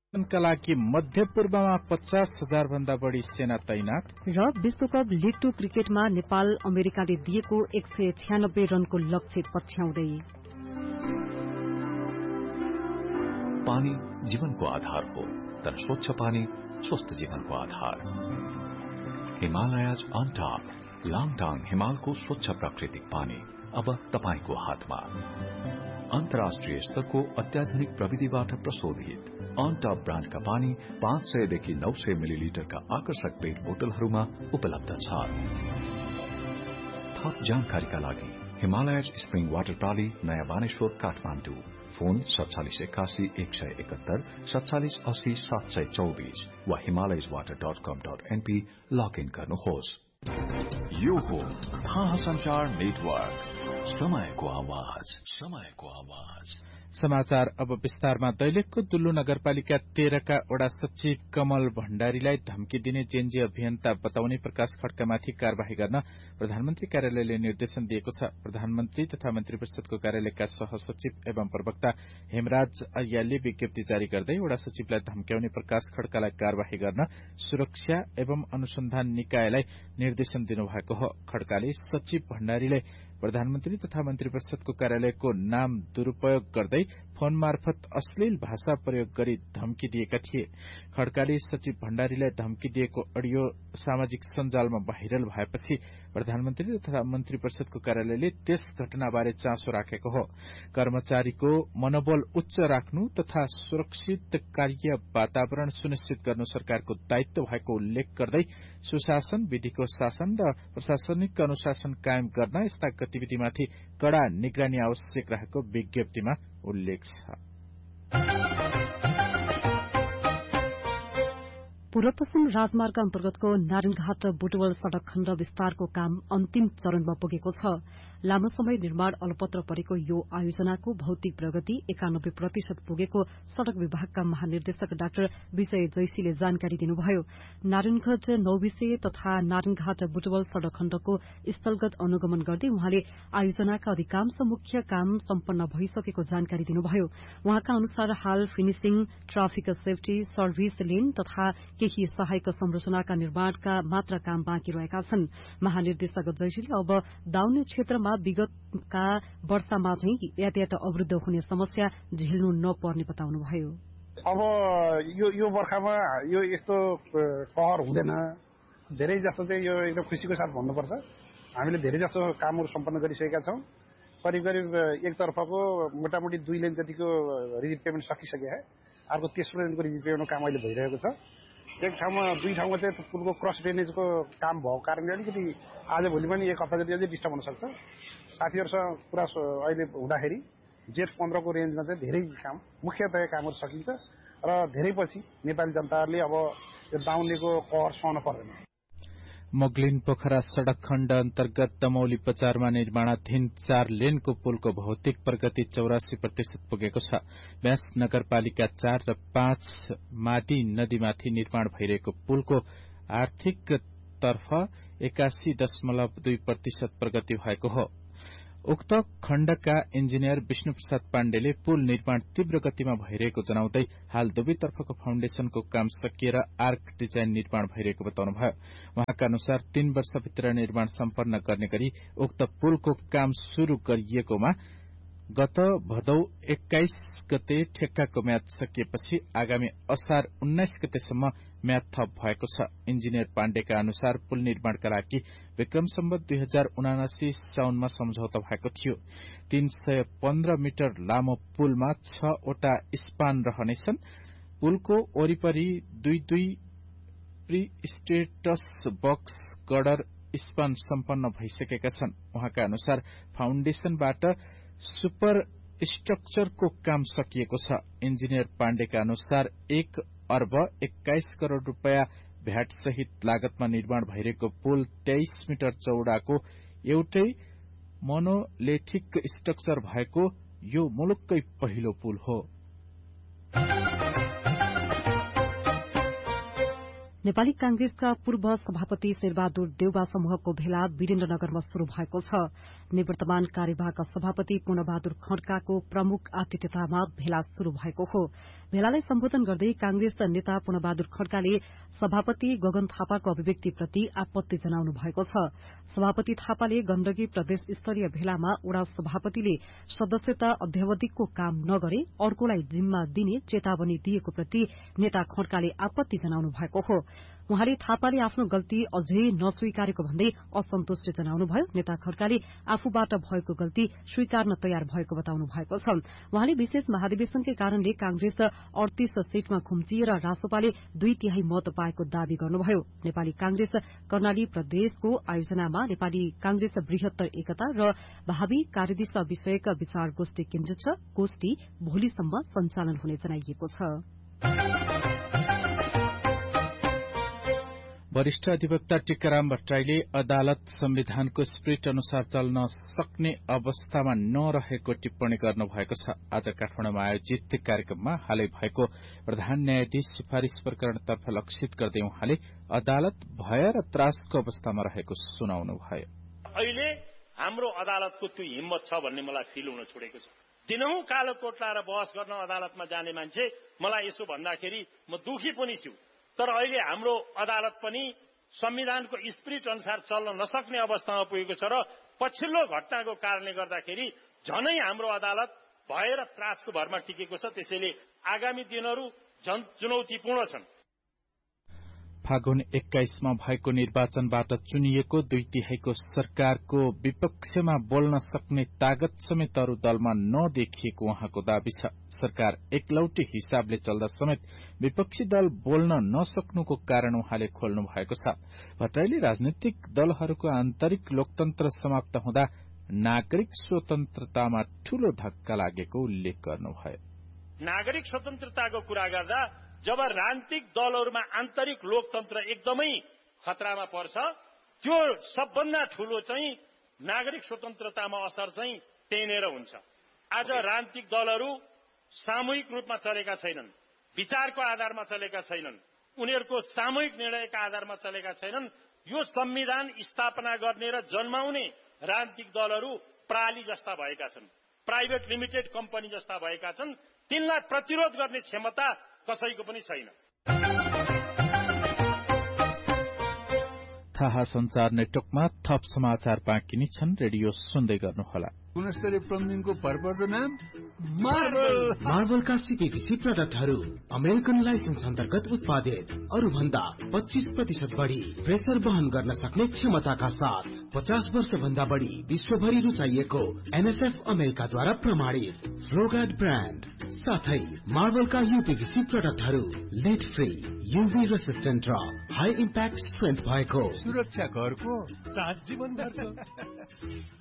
का लागि मध्य पूर्वमा 50,000 भन्दा बढ़ी सेना तैनात र विश्वकप लीग 2 क्रिकेटमा नेपाल अमेरिकाले दिएको 196 रनको लक्ष्य पछ्याउँदै। पानी जीवनको आधार हो, तर स्वच्छ पानी स्वस्थ जीवनको आधार। हिमालयज अन टप, लाङटाङ हिमालको स्वच्छ प्राकृतिक पानी अब तपाईको हातमा। अन्तर्राष्ट्रिय स्तरको अत्याधुनिक प्रविधिबाट प्रशोधित अन टप ब्रान्डका पानी 500 देखि 900 मिलिलिटरका आकर्षक पेट बोतलहरूमा उपलब्ध छ। थप जानकारीका लागि हिमालयज स्प्रिङ वाटर प्राली, नयाँ बानेश्वर, काठमाडौँ। फोन 4781 171 4780 724 वा himalayaswater.com.np लगइन गर्नुहोस्। यो हो थाहा संचार नेटवर्क, समयको आवाज, समयको आवाज। समाचार अब विस्तारमा। दैलेखको दुल्लु नगरपालिका 13 का वडा सचिव कमल भण्डारीलाई धम्की दिने जेएनजी अभियन्ता बताउने प्रकाश खड्कामाथि कार्यवाही गर्न प्रधानमन्त्री कार्यालयले निर्देशन दिएको छ। प्रधानमन्त्री तथा मन्त्री परिषदको कार्यालयका सहसचिव एवं प्रवक्ता हेमराज अय्यालले विज्ञप्ति जारी गर्दै वडा सचिवलाई धम्क्याउने प्रकाश खड्कालाई कार्यवाही गर्न सुरक्षा एवं अनुसन्धान निकायलाई निर्देशन दिनुभएको हो। खड्काले सचिव भण्डारीले प्रधानमन्त्री तथा मन्त्री परिषदको कार्यालयको नाम दुरूपयोग गर्दै फोन मार्फत अश्लील भाषा प्रयोग गरी धम्की दिएका थिए। खड्काले सचिव भण्डारीलाई धम्की दिएको अडियो सामाजिक सञ्जालमा भाइरल भएपछि प्रधानमन्त्री तथा मन्त्री परिषदको कार्यालयले त्यस घटनाबारे चासो राखेको हो। कर्मचारीको मनोबल उच्च राख्नु तथा सुरक्षित कार्य वातावरण सुनिश्चित गर्नु सरकारको दायित्व भएको उल्लेख गर्दै सुशासन, विधिको शासन र प्रशासनिक अनुशासन कायम गर्न यस्ता गतिविधिमाथि कड़ा निगरानी आवश्यक रहेको विज्ञप्तिमा उल्लेख छ। पूर्व पश्चिम राजमार्ग अन्तर्गतको नारायणघाट बुटवल सड़क खण्ड विस्तारको काम अन्तिम चरणमा पुगेको छ। लामो समय निर्माण अलपत्र परेको यो आयोजनाको भौतिक प्रगति 91% पुगेको सड़क विभागका महानिर्देशक डाक्टर विजय जैसीले जानकारी दिनुभयो। नारायणघाट नौबिसे तथा नारायणघाट बुटवल सड़क खण्डको स्थलगत अनुगमन गर्दै उहाँले आयोजनाका अधिकांश मुख्य काम सम्पन्न भइसकेको जानकारी दिनुभयो। उहाँका अनुसार हाल finishing, traffic safety, service lane तथा केही सहायक संरचनाका निर्माणका मात्र काम बाँकी रहेका छन्। महानिर्देशक जैसीले अब दाउने क्षेत्रमा विगतका वर्षमा चाहिँ यातायात अवरुद्ध हुने समस्या झेल्नु नपर्ने बताउनुभयो। अब यो बर्खामा यो यस्तो कहर हुँदैन। धेरै जस्तो चाहिँ यो एकदम खुशीको साथ भन्नुपर्छ। हामीले धेरै जसो कामहरू सम्पन्न गरिसकेका छौं। करिब करिब एकतर्फको मोटामोटी 2 लेन जतिको रिजिट पेमेन्ट सकिसक्यो है। अर्को तेस्रो लेनको रिजिट पेमेन्टको काम अहिले भइरहेको छ। एक ठाउँमा 2 ठाउँमा चाहिँ पुलको क्रस ड्रेनेजको काम भएको कारणले अलिकति आज भोलि पनि एक हप्ता जति अझै डिस्टर्ब हुन सक्छ। साथीहरुसँग कुरा अहिले हुँदाखेरि जेठ 15 को रेन्जमा चाहिँ धेरै काम मुख्यतया कामहरू सकिन्छ र धेरै पछि नेपाली जनताहरूले अब यो दाउनेको कहर सहन पर्दैन। मोगलिन पोखरा सड़क खण्ड अन्तर्गत दमौली बजारमा निर्माणाधीन 4 लेनको पुलको भौतिक प्रगति 84% पुगेको छ। व्यास नगरपालिका 4 र 5 मादी नदीमाथि निर्माण भइरहेको पुलको आर्थिक तर्फ 81.2% प्रगति भएको हो। उक्त खण्डका इन्जिनियर विष्णु प्रसाद पाण्डेले पुल निर्माण तीव्र गतिमा भइरहेको जनाउँदै हाल दुवैतर्फको फाउन्डेशनको काम सकिएर आर्क डिजाइन निर्माण भइरहेको बताउनुभयो। उहाँका अनुसार 3 वर्षभित्र निर्माण सम्पन्न गर्ने गरी उक्त पुलको काम शुरू गरिएकोमा गत भदौ 21 गते ठेक्काको म्याद सकिएपछि आगामी असार 19 गतेसम्म म्याद थप भएको छ। इन्जिनियर पाण्डेका अनुसार पुल निर्माणका लागि विक्रम सम्वत 2079 साउनमा सम्झौता भएको थियो। 315 मिटर लामो पुलमा 6 वटा स्पान रहनेछन्। पुलको वरिपरि 2 प्री-स्टेटस बक्स गर्डर स्पान सम्पन्न भइसकेका छन्। उहाँका अनुसार फाउन्डेशनबाट सुपर स्ट्रक्चरको काम सकिएको छ। इन्जिनियर पाण्डेका अनुसार 1 अर्ब 21 करोड़ रुपैयाँ भ्याट सहित लागतमा निर्माण भइरहेको पुल 23 मिटर चौडाको एउटै मोनोलिथिक स्ट्रक्चर भएको यो मुलुककै पहिलो पुल हो। नेपाली कांग्रेसका पूर्व सभापति शेरबहादुर देउवा समूहको भेला वीरेन्द्रनगरमा शुरू भएको छ। निवर्तमान कार्यवाहक सभापति पूर्णबहादुर खड्काको प्रमुख आतिथ्यतामा भेला शुरू भएको हो। भेलालाई सम्बोधन गर्दै कांग्रेस नेता पूर्णबहादुर खड्काले सभापति गगन थापाको अभिव्यक्तिप्रति आपत्ति जनाउनु भएको छ। सभापति थापाले गण्डकी प्रदेश स्तरीय भेलामा वडा सभापतिले सदस्यता अध्यावधिकको काम नगरे अर्कोलाई जिम्मा दिने चेतावनी दिएको प्रति नेता खड्काले आपत्ति जनाउनु भएको हो। उहाँले थापाले आफ्नो गल्ती अझै नस्वीकारेको भन्दै असन्तुष्टि जनाउनुभयो। नेता खड्काले आफूबाट भएको गल्ती स्वीकार्न तयार भएको बताउनु भएको छ। उहाँले विशेष महाधिवेशनकै कारणले कांग्रेस 38 सीटमा खुम्चिएर रासोपाले 2/3 मत पाएको दावी गर्नुभयो। नेपाली कांग्रेस कर्णाली प्रदेशको आयोजनामा नेपाली कांग्रेस बृहत्तर एकता र भावी कार्यदिशा विषयक विचार गोष्ठी केन्द्रित छ। गोष्ठी भोलिसम्म सञ्चालन हुने जनाइएको छ। वरिष्ठ अधिवक्ता टीकाराम भट्टराईले अदालत संविधानको स्पिरिट अनुसार चल्न सक्ने अवस्थामा नरहेको टिप्पणी गर्नुभएको छ। आज काठमाडौँमा आयोजित कार्यक्रममा हालै भएको प्रधान न्यायाधीश सिफारिश प्रकरणतर्फ लक्षित गर्दै उहाँले अदालत भय र त्रासको अवस्थामा रहेको सुनाउनुभयो। अहिले हाम्रो अदालतको त्यो हिम्मत छ भन्ने मलाई फिल हुन छोडेको छ। दिनहुँ कालो कोट्लाएर बहस गर्न अदालतमा जाने मान्छे मलाई यसो भन्दाखेरि म दुखी पनि छु। तर अहिले हाम्रो अदालत पनि संविधानको स्पिरिट अनुसार चल्न नसक्ने अवस्थामा पुगेको छ र पछिल्लो घटनाको कारणले गर्दाखेरि झनै हाम्रो अदालत भय र त्रासको भरमा टिकेको छ। त्यसैले आगामी दिनहरू झन् चुनौतीपूर्ण छन्। फागुन 21 मा भएको निर्वाचनबाट चुनिएको 2/3 सरकारको विपक्षमा बोल्न सक्ने तागत समेत अरू दलमा नदेखिएको उहाँको दावी छ। सरकार एकलौटी हिसाबले चल्दा समेत विपक्षी दल बोल्न नसक्नुको कारण उहाँले खोल्नु भएको छ। भट्टराईले राजनीतिक दलहरूको आन्तरिक लोकतन्त्र समाप्त हुँदा नागरिक स्वतन्त्रतामा ठूलो धक्का लागेको उल्लेख गर्नुभयो। नागरिक स्वतन्त्रताको कुरा गर्दा जब राजनीतिक दलहरूमा आन्तरिक लोकतन्त्र एकदमै खतरामा पर्छ त्यो सबभन्दा ठूलो चाहिँ नागरिक स्वतन्त्रतामा असर चाहिँ त्यहीँनेर हुन्छ। आज राजनीतिक दलहरू सामूहिक रूपमा चलेका छैनन्, विचारको आधारमा चलेका छैनन्, उनीहरूको सामूहिक निर्णयका आधारमा चलेका छैनन्। यो संविधान स्थापना गर्ने र जन्माउने राजनीतिक दलहरू प्राली जस्ता भएका छन्, प्राइभेट लिमिटेड कम्पनी जस्ता भएका छन्। तिनलाई प्रतिरोध गर्ने क्षमता कसैको पनि छैन। थाहा संचार नेटवर्कमा थप समाचार बाँकी नै छन्। रेडियो सुन्दै गर्नुहोला। गुणस्तरीय प्लम्बिङको भरपर्दो नाम मार्बलका सीपीवीसी प्रडक्टहरू अमेरिकन लाइसेन्स अन्तर्गत उत्पादित, अरू भन्दा 25% बढी प्रेसर वहन गर्न सक्ने क्षमताका साथ 50 वर्ष भन्दा बढी विश्वभरि रुचाइएको एनएसएफ अमेरिकाद्वारा प्रमाणित फ्लोगार्ड ब्रान्ड साथै मार्बलका यूपीवीसी प्रडक्टहरू लेड फ्री, यूभी रेसिस्टेन्ट र हाई इम्प्याक्ट स्ट्रेन्थ भएको सुरक्षा घरको 7 जीवन भरको।